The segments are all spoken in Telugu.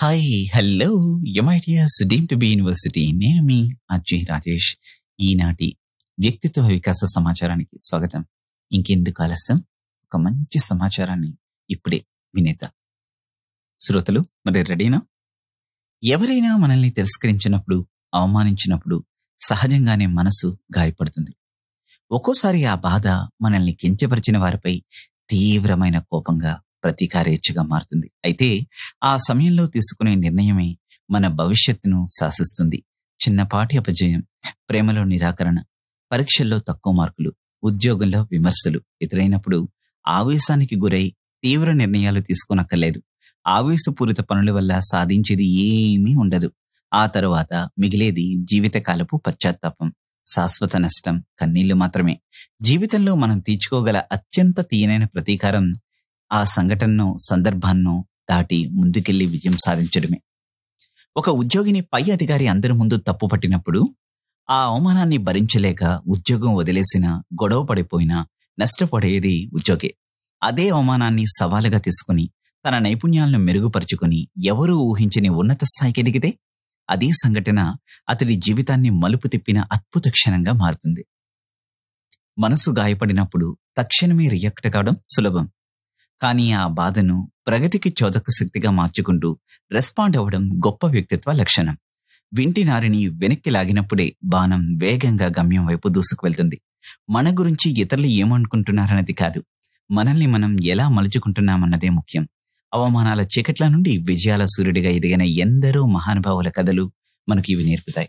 Hi hello MITS deem to be university. నేను మీ అజయ్ రాజేష్. ఈనాటి వ్యక్తిత్వ వికాస సమాచారానికి స్వాగతం. ఇంకెందుకు ఆలస్యం, ఒక మంచి సమాచారాన్ని ఇప్పుడే వినేద్దాం. శ్రోతలు మరి రెడీనా? ఎవరైనా మనల్ని తిరస్కరించినప్పుడు, అవమానించినప్పుడు సహజంగానే మనసు గాయపడుతుంది. ఒక్కోసారి ఆ బాధ మనల్ని కించపరిచిన వారిపై తీవ్రమైన కోపంగా, ప్రతీకారేచ్ఛగా మారుతుంది. అయితే ఆ సమయంలో తీసుకునే నిర్ణయమే మన భవిష్యత్తును శాసిస్తుంది. చిన్నపాటి అపజయం, ప్రేమలో నిరాకరణ, పరీక్షల్లో తక్కువ మార్కులు, ఉద్యోగంలో విమర్శలు ఎదురైనప్పుడు ఆవేశానికి గురై తీవ్ర నిర్ణయాలు తీసుకోనక్కర్లేదు. ఆవేశపూరిత పనుల వల్ల సాధించేది ఏమీ ఉండదు. ఆ తరువాత మిగిలేది జీవితకాలపు పశ్చాత్తాపం, శాశ్వత నష్టం, కన్నీళ్లు మాత్రమే. జీవితంలో మనం తీర్చుకోగల అత్యంత తీయనైన ప్రతీకారం ఆ సంఘటనను, సందర్భాన్నో దాటి ముందుకెళ్లి విజయం సాధించడమే. ఒక ఉద్యోగిని పై అధికారి అందరి ముందు తప్పు పట్టినప్పుడు ఆ అవమానాన్ని భరించలేక ఉద్యోగం వదిలేసినా, గొడవ పడిపోయినా నష్టపడేది ఉద్యోగే. అదే అవమానాన్ని సవాలుగా తీసుకుని తన నైపుణ్యాలను మెరుగుపరుచుకుని ఎవరూ ఊహించని ఉన్నత స్థాయికి ఎదిగితే అదే సంఘటన అతడి జీవితాన్ని మలుపు తిప్పిన అద్భుత క్షణంగా మారుతుంది. మనసు గాయపడినప్పుడు తక్షణమే రియాక్ట్ కావడం సులభం. కానీ ఆ బాధను ప్రగతికి చోదక శక్తిగా మార్చుకుంటూ రెస్పాండ్ అవ్వడం గొప్ప వ్యక్తిత్వ లక్షణం. వింటి నారిని వెనక్కి లాగినప్పుడే బాణం వేగంగా గమ్యం వైపు దూసుకు వెళ్తుంది. మన గురించి ఇతరులు ఏమనుకుంటున్నారన్నది కాదు, మనల్ని మనం ఎలా మలుచుకుంటున్నామన్నదే ముఖ్యం. అవమానాల చీకట్ల నుండి విజయాల సూర్యుడిగా ఎదిగిన ఎందరో మహానుభావుల కథలు మనకి ఇవి నేర్పుతాయి.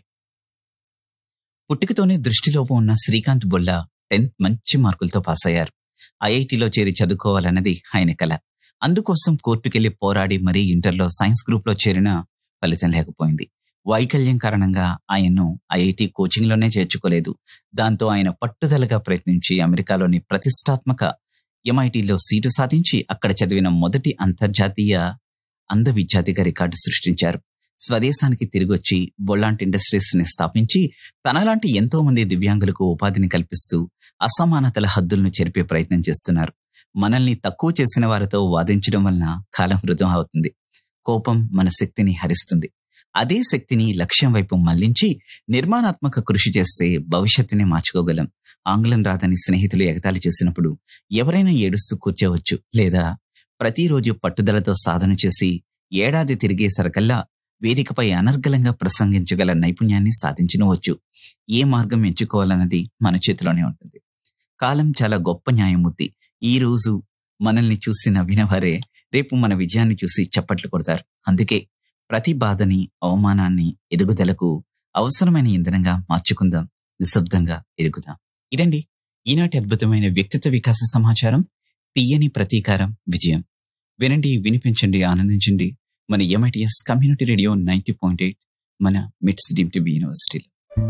పుట్టుకతోనే దృష్టిలోపం ఉన్న శ్రీకాంత్ బొల్లా 10th మంచి మార్కులతో పాస్ అయ్యారు. ఐఐటిలో చేరి చదువుకోవాలన్నది ఆయన కల. అందుకోసం కోర్టుకెళ్లి పోరాడి మరీ ఇంటర్లో సైన్స్ గ్రూప్ లో చేరినా ఫలితం లేకపోయింది. వైకల్యం కారణంగా ఆయన్ను ఐఐటి కోచింగ్ లోనే చేర్చుకోలేదు. దాంతో ఆయన పట్టుదలగా ప్రయత్నించి అమెరికాలోని ప్రతిష్టాత్మక ఎంఐటిలో సీటు సాధించి అక్కడ చదివిన మొదటి అంతర్జాతీయ అంధ విద్యార్థిగా రికార్డు సృష్టించారు. స్వదేశానికి తిరిగొచ్చి బొల్లాంట్ ఇండస్ట్రీస్ ని స్థాపించి తనలాంటి ఎంతో మంది దివ్యాంగులకు ఉపాధిని కల్పిస్తూ అసమానతల హద్దులను చెరిపే ప్రయత్నం చేస్తున్నారు. మనల్ని తక్కువ చేసిన వారితో వాదించడం వలన కాలం వృధా అవుతుంది. కోపం మన శక్తిని హరిస్తుంది. అదే శక్తిని లక్ష్యం వైపు మళ్లించి నిర్మాణాత్మక కృషి చేస్తే భవిష్యత్తుని మార్చుకోగలం. ఆంగ్లం రాదని స్నేహితులు ఎగతాళి చేసినప్పుడు ఎవరైనా ఏడుస్తూ కూర్చోవచ్చు, లేదా ప్రతిరోజు పట్టుదలతో సాధన చేసి ఏడాది తిరిగేసరికల్లా వేదికపై అనర్గళంగా ప్రసంగించగల నైపుణ్యాన్ని సాధించవచ్చు. ఏ మార్గం ఎంచుకోవాలన్నది మన చేతిలోనే ఉంటుంది. కాలం చాలా గొప్ప న్యాయమూర్తి. ఈ రోజు మనల్ని చూసి నవ్వినవారే రేపు మన విజయాన్ని చూసి చప్పట్లు కొడతారు. అందుకే ప్రతి బాధని, అవమానాన్ని ఎదుగుదలకు అవసరమైన ఇంధనంగా మార్చుకుందాం. నిశ్శబ్దంగా ఎదుగుదాం. ఇదండి ఈనాటి అద్భుతమైన వ్యక్తిత్వ వికాస సమాచారం. తీయని ప్రతీకారం విజయం. వినండి, వినిపించండి, ఆనందించండి. మన ఎంఐటిఎస్ కమ్యూనిటీ రేడియో 90.8 మన మిట్స్ డీమ్ టు బి యూనివర్సిటీలో.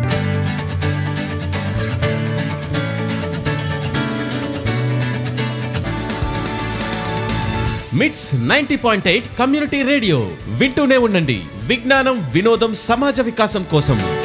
మిట్స్ 90.8 కమ్యూనిటీ రేడియో వింటూనే ఉండండి. విజ్ఞానం, వినోదం, సమాజ వికాసం కోసం.